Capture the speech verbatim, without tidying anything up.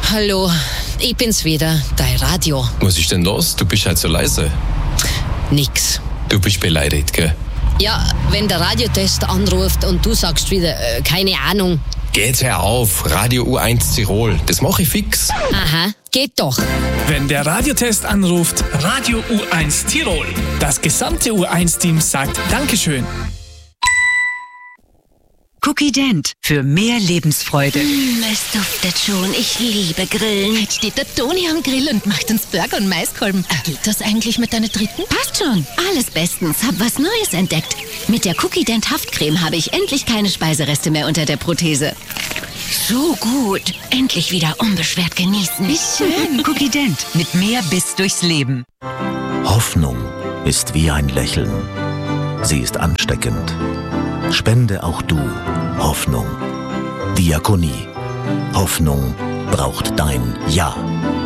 Hallo, ich bin's wieder, dein Radio. Was ist denn los? Du bist halt so leise. Nix. Du bist beleidigt, gell? Ja, wenn der Radiotest anruft und du sagst wieder, äh, keine Ahnung. Geht's her auf, Radio U eins Tirol, das mache ich fix. Aha, geht doch. Wenn der Radiotest anruft, Radio U eins Tirol. Das gesamte U eins Team sagt Dankeschön. Cookie Dent für mehr Lebensfreude. Mm, es duftet schon. Ich liebe Grillen. Jetzt steht der Toni am Grill und macht uns Burger und Maiskolben. Geht das eigentlich mit deiner dritten? Passt schon. Alles bestens. Hab was Neues entdeckt. Mit der Cookie Dent Haftcreme habe ich endlich keine Speisereste mehr unter der Prothese. So gut. Endlich wieder unbeschwert genießen. Wie schön. Cookie Dent mit mehr Biss durchs Leben. Hoffnung ist wie ein Lächeln. Sie ist ansteckend. Spende auch du Hoffnung. Diakonie. Hoffnung braucht dein Ja.